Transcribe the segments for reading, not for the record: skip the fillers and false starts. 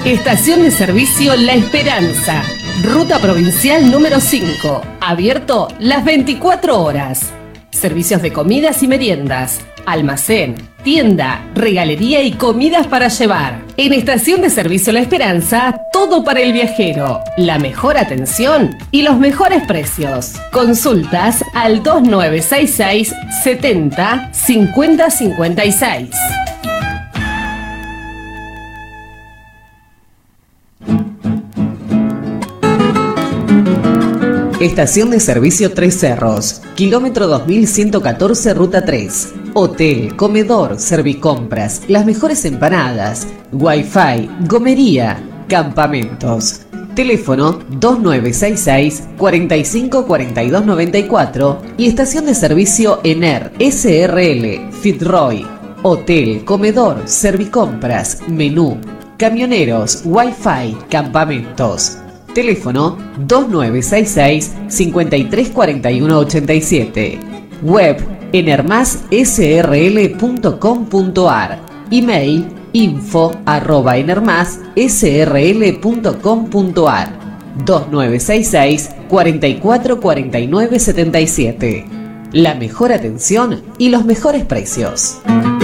Estación de servicio La Esperanza. Ruta provincial número 5. Abierto las 24 horas. Servicios de comidas y meriendas. Almacén, tienda, regalería y comidas para llevar. En Estación de Servicio La Esperanza, todo para el viajero. La mejor atención y los mejores precios. Consultas al 2966 70 50 56. Estación de Servicio Tres Cerros, kilómetro 2114, ruta 3. Hotel, comedor, servicompras, las mejores empanadas, wifi, gomería, campamentos. Teléfono 2966 45 42 94 y estación de servicio ENER SRL Fitzroy. Hotel, comedor, servicompras, menú, camioneros, wifi, campamentos. Teléfono 2966 53 41 87. Web enermassrl.com.ar. Email info@enermassrl.com.ar. 2966 44 49 77. La mejor atención y los mejores precios.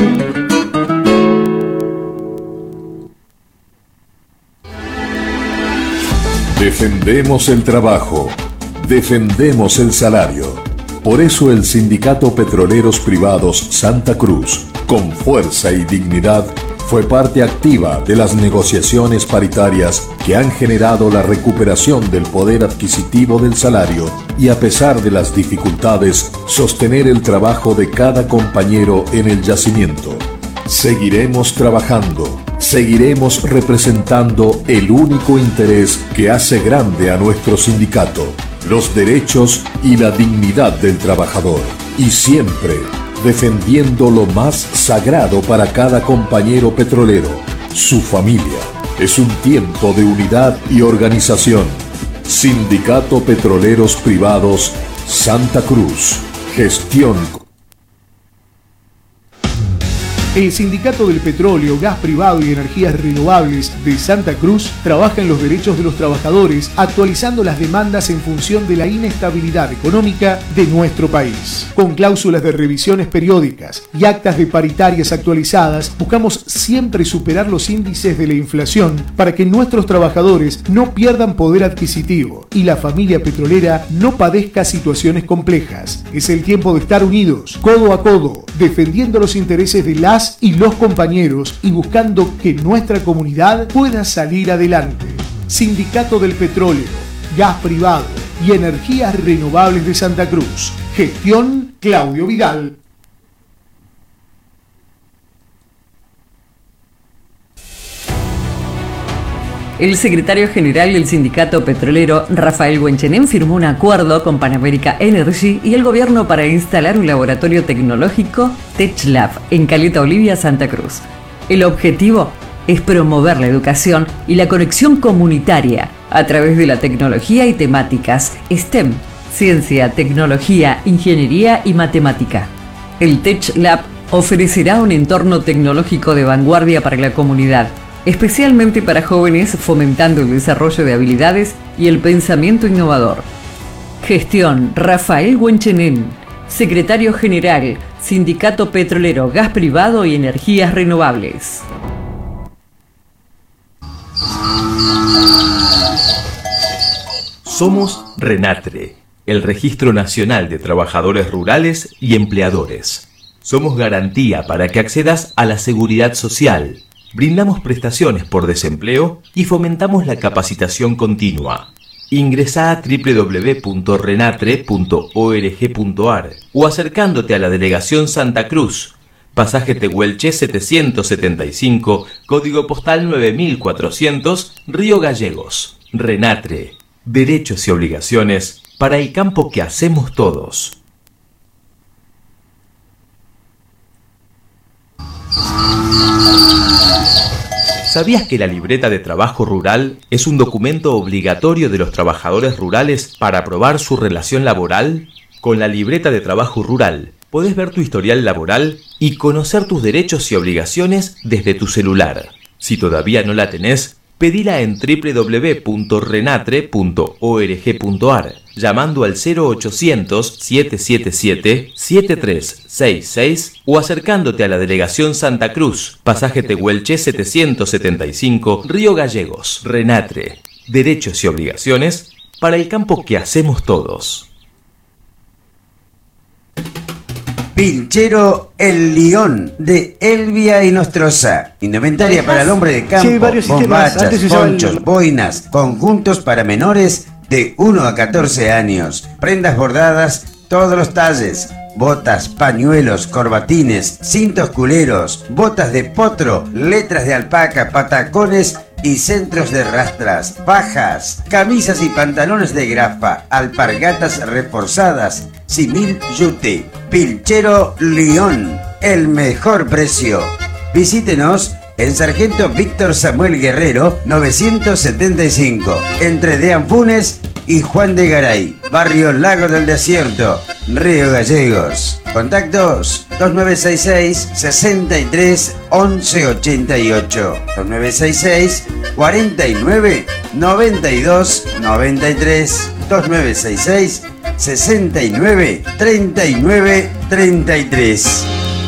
Defendemos el trabajo, defendemos el salario. Por eso el Sindicato Petroleros Privados Santa Cruz, con fuerza y dignidad, fue parte activa de las negociaciones paritarias que han generado la recuperación del poder adquisitivo del salario y, a pesar de las dificultades, sostener el trabajo de cada compañero en el yacimiento. Seguiremos trabajando. Seguiremos representando el único interés que hace grande a nuestro sindicato, los derechos y la dignidad del trabajador, y siempre defendiendo lo más sagrado para cada compañero petrolero, su familia. Es un tiempo de unidad y organización. Sindicato Petroleros Privados Santa Cruz. Gestión. El Sindicato del Petróleo, Gas Privado y Energías Renovables de Santa Cruz trabaja en los derechos de los trabajadores, actualizando las demandas en función de la inestabilidad económica de nuestro país. Con cláusulas de revisiones periódicas y actas de paritarias actualizadas, buscamos siempre superar los índices de la inflación para que nuestros trabajadores no pierdan poder adquisitivo y la familia petrolera no padezca situaciones complejas. Es el tiempo de estar unidos, codo a codo, defendiendo los intereses de las y los compañeros y buscando que nuestra comunidad pueda salir adelante. Sindicato del Petróleo, Gas Privado y Energías Renovables de Santa Cruz. Gestión Claudio Vidal. El secretario general del sindicato petrolero, Rafael Huenchenen, firmó un acuerdo con Pan America Energy y el gobierno para instalar un laboratorio tecnológico TechLab en Caleta Olivia, Santa Cruz. El objetivo es promover la educación y la conexión comunitaria a través de la tecnología y temáticas STEM, ciencia, tecnología, ingeniería y matemática. El TechLab ofrecerá un entorno tecnológico de vanguardia para la comunidad, especialmente para jóvenes, fomentando el desarrollo de habilidades y el pensamiento innovador. Gestión Rafael Huenchenen, secretario general, Sindicato Petrolero, Gas Privado y Energías Renovables. Somos RENATRE, el Registro Nacional de Trabajadores Rurales y Empleadores. Somos garantía para que accedas a la seguridad social. Brindamos prestaciones por desempleo y fomentamos la capacitación continua. Ingresá a www.renatre.org.ar o acercándote a la Delegación Santa Cruz, pasaje Tehuelche 775, código postal 9400, Río Gallegos. RENATRE, derechos y obligaciones para el campo que hacemos todos. ¿Sabías que la libreta de trabajo rural es un documento obligatorio de los trabajadores rurales para aprobar su relación laboral? Con la libreta de trabajo rural podés ver tu historial laboral y conocer tus derechos y obligaciones desde tu celular. Si todavía no la tenés, Pedila en www.renatre.org.ar, llamando al 0800-777-7366 o acercándote a la Delegación Santa Cruz, pasaje Tehuelche 775, Río Gallegos. Renatre, derechos y obligaciones para el campo que hacemos todos. Pinchero El León de Elvia y Nostroza. Indumentaria para el hombre de campo, Sí, varios sistemas. bombachas, Antes se usaba ponchos, boinas, conjuntos para menores de 1 a 14 años. Prendas bordadas, todos los talles. Botas, pañuelos, corbatines, cintos culeros, botas de potro, letras de alpaca, patacones y centros de rastras, fajas, camisas y pantalones de grafa, alpargatas reforzadas, simil yute. Pinchero León, el mejor precio. Visítenos en Sargento Víctor Samuel Guerrero 975, entre Deán Funes y Juan de Garay, barrio Lago del Desierto, Río Gallegos. Contactos 2966 63 11 88, 2966 49 92 93, 2966 69 39 33.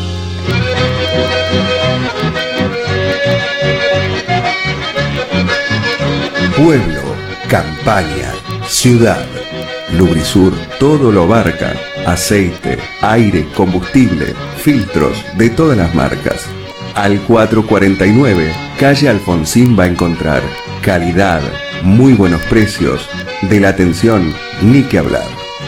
Pueblo, campaña, ciudad. Lubrisur todo lo abarca. Aceite, aire, combustible, filtros de todas las marcas. Al 449, calle Alfonsín va a encontrar calidad, muy buenos precios, de la atención ni que hablar.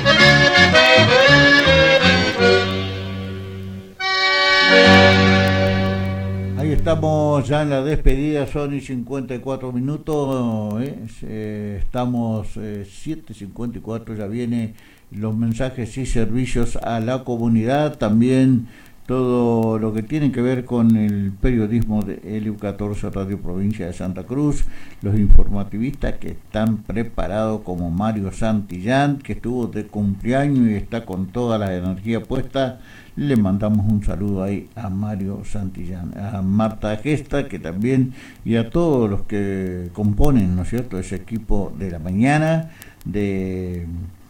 Estamos ya en la despedida, son y 54 minutos, estamos 7:54, ya vienen los mensajes y servicios a la comunidad, también todo lo que tiene que ver con el periodismo de LU14 Radio Provincia de Santa Cruz, los informativistas que están preparados como Mario Santillán, que estuvo de cumpleaños y está con toda la energía puesta. Le mandamos un saludo ahí a Mario Santillán, a Marta Gesta, que también, y a todos los que componen, ¿no es cierto?, ese equipo de la mañana de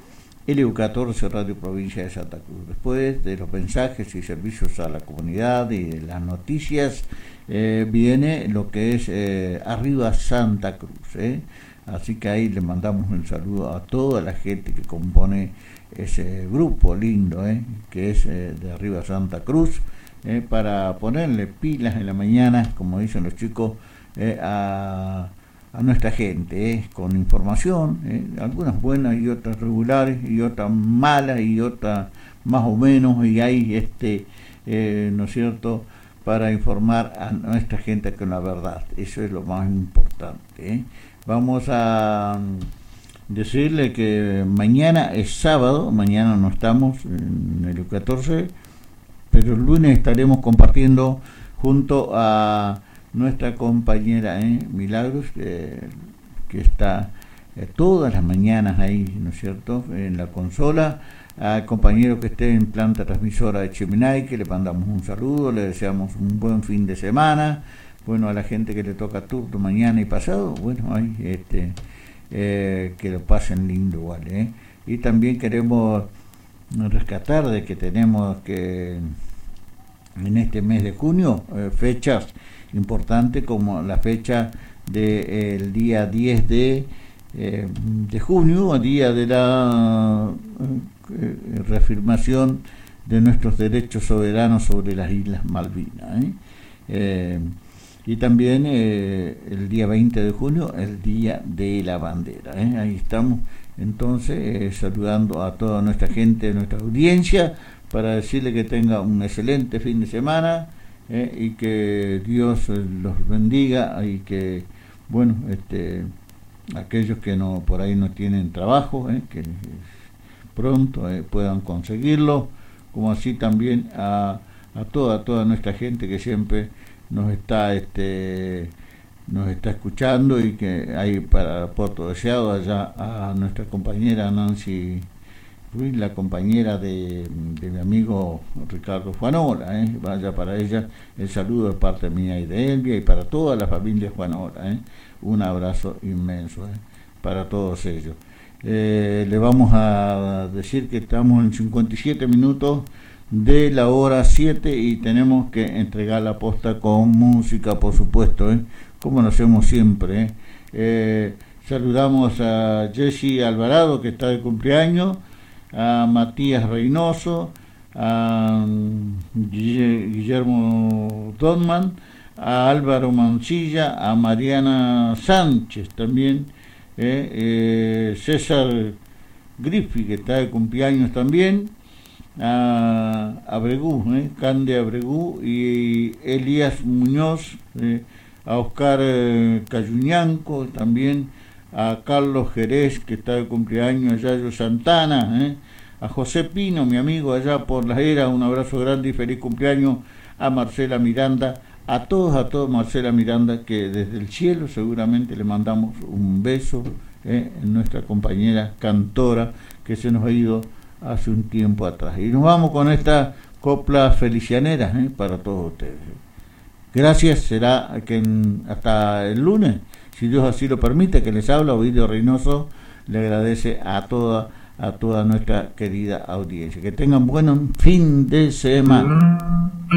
LU14 Radio Provincia de Santa Cruz. Después de los mensajes y servicios a la comunidad y de las noticias, viene lo que es Arriba Santa Cruz, así que ahí le mandamos un saludo a toda la gente que compone ese grupo lindo, que es de Arriba Santa Cruz, para ponerle pilas en la mañana, como dicen los chicos, a nuestra gente, con información, algunas buenas y otras regulares y otras malas y otras más o menos, y hay ¿no es cierto?, para informar a nuestra gente con la verdad. Eso es lo más importante. Vamos a decirle que mañana es sábado, mañana no estamos en el 14, pero el lunes estaremos compartiendo junto a nuestra compañera Milagros, que está todas las mañanas ahí, ¿no es cierto?, en la consola, al compañero que esté en planta transmisora de Cheminay, que le mandamos un saludo, le deseamos un buen fin de semana. Bueno, a la gente que le toca turno mañana y pasado, bueno, ahí que lo pasen lindo igual, y también queremos rescatar de que tenemos que en este mes de junio fechas importantes, como la fecha del día 10 de junio, día de la reafirmación de nuestros derechos soberanos sobre las Islas Malvinas, y también el día 20 de junio, el día de la bandera, ahí estamos entonces saludando a toda nuestra gente, nuestra audiencia, para decirle que tenga un excelente fin de semana, y que Dios los bendiga, y que bueno, aquellos que no por ahí no tienen trabajo, que pronto puedan conseguirlo, como así también a toda nuestra gente que siempre nos está escuchando, y que hay para Puerto Deseado allá a nuestra compañera Nancy Ruiz, la compañera de mi amigo Ricardo Juanola, vaya para ella el saludo de parte mía y de Elvia y para toda la familia Juanola, un abrazo inmenso para todos ellos. Le vamos a decir que estamos en 57 minutos de la hora 7 y tenemos que entregar la posta con música, por supuesto, como lo hacemos siempre. Saludamos a Jessy Alvarado, que está de cumpleaños, a Matías Reynoso, a Guillermo Donman, a Álvaro Mancilla, a Mariana Sánchez también, César Griffi, que está de cumpleaños también, a Abregú, Cande Abregú, y Elías Muñoz, a Oscar Cayuñanco también, a Carlos Jerez, que está de cumpleaños, a Yayo Santana, a José Pino, mi amigo allá por Las Heras, un abrazo grande y feliz cumpleaños, a Marcela Miranda, a todos Marcela Miranda, que desde el cielo seguramente le mandamos un beso, nuestra compañera cantora que se nos ha ido hace un tiempo atrás. Y nos vamos con esta copla felicianera para todos ustedes. Gracias, será que hasta el lunes, si Dios así lo permite, que les habla Ovidio Reynoso, le agradece a toda nuestra querida audiencia. Que tengan buen fin de semana.